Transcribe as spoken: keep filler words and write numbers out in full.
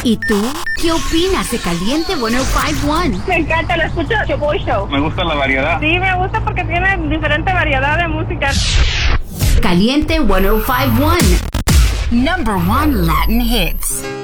¿Y tú? ¿Qué opinas de Caliente ciento cinco punto uno? Me encanta, lo escucho Your Boy Show. Me gusta la variedad. Sí, me gusta porque tiene diferente variedad de música. Caliente ciento cinco punto uno. Number one Latin hits.